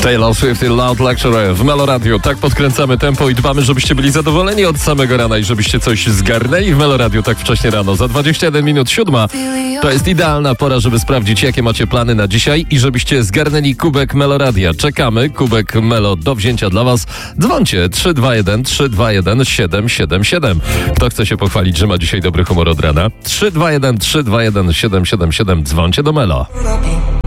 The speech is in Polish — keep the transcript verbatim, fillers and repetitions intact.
Taylor Swift i Loud Lecturer w Melo Radio. Tak podkręcamy tempo i dbamy, żebyście byli zadowoleni od samego rana i żebyście coś zgarnęli w Melo Radio tak wcześnie rano. Za dwadzieścia jeden minut siódma to jest idealna pora, żeby sprawdzić, jakie macie plany na dzisiaj i żebyście zgarnęli kubek Melo Radia. Czekamy. Kubek Melo do wzięcia dla was. Dzwońcie trzy dwa jeden trzy dwa jeden siedem siedem siedem. Kto chce się pochwalić, że ma dzisiaj dobry humor od rana? trzy dwa jeden trzy dwa jeden siedem siedem siedem. Dzwońcie do Melo.